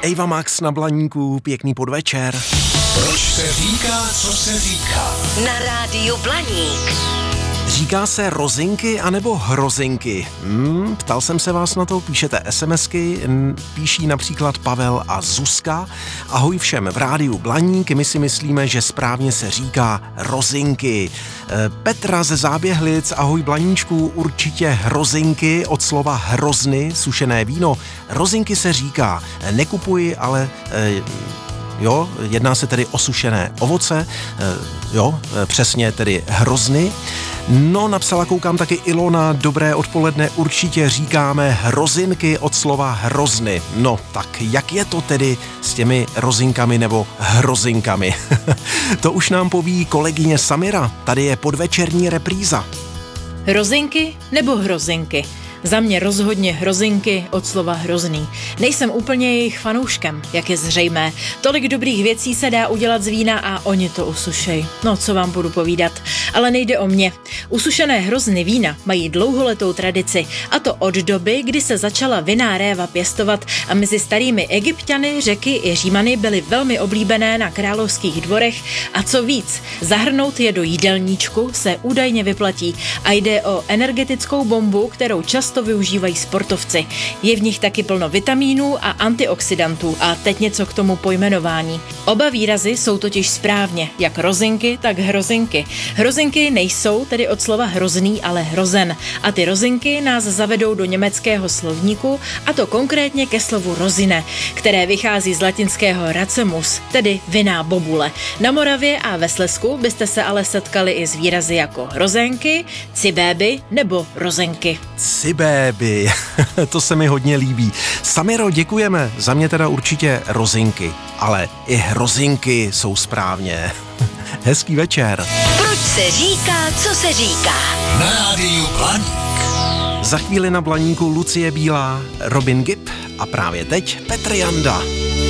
Eva Max na Blaníku, pěkný podvečer. Proč se říká, co se říká? Na rádiu Blaník. Říká se rozinky anebo hrozinky? Ptal jsem se vás na to, píšete SMSky, píší například Pavel a Zuzka. Ahoj všem v rádiu Blaník, my si myslíme, že správně se říká rozinky. Petra ze Záběhlic, ahoj Blaníčku, určitě hrozinky, od slova hrozny, sušené víno. Rozinky se říká, nekupuji, ale... Jo, jedná se tedy o sušené ovoce, přesně tedy hrozny. No, napsala, koukám taky Ilona, dobré odpoledne, určitě říkáme hrozinky od slova hrozny. No, tak jak je to tedy s těmi rozinkami nebo hrozinkami? To už nám poví kolegyně Samira, tady je podvečerní repríza. Hrozinky nebo hrozinky? Za mě rozhodně hrozinky od slova hrozný. Nejsem úplně jejich fanouškem, jak je zřejmé. Tolik dobrých věcí se dá udělat z vína a oni to usušej. No, co vám budu povídat. Ale nejde o mě. Usušené hrozny vína mají dlouholetou tradici, a to od doby, kdy se začala vinná réva pěstovat a mezi starými Egypťany, Řeky i Římany byly velmi oblíbené na královských dvorech a co víc, zahrnout je do jídelníčku se údajně vyplatí a jde o energetickou bombu, kterou často využívají sportovci. Je v nich taky plno vitamínů a antioxidantů a teď něco k tomu pojmenování. Oba výrazy jsou totiž správně, jak rozinky, tak hrozinky. Hrozinky nejsou tedy od slova hrozný, ale hrozen. A ty rozinky nás zavedou do německého slovníku, a to konkrétně ke slovu rozine, které vychází z latinského racemus, tedy vinná bobule. Na Moravě a ve Slezsku byste se ale setkali i s výrazy jako hrozenky, cibéby nebo rozenky. Cibéby, to se mi hodně líbí. Samiro, děkujeme, za mě teda určitě rozinky, ale i hrozinky jsou správně. Hezký večer. Proč se říká, co se říká? Na rádiu Blaník. Za chvíli na Blaníku Lucie Bílá, Robin Gibb a právě teď Petr Janda.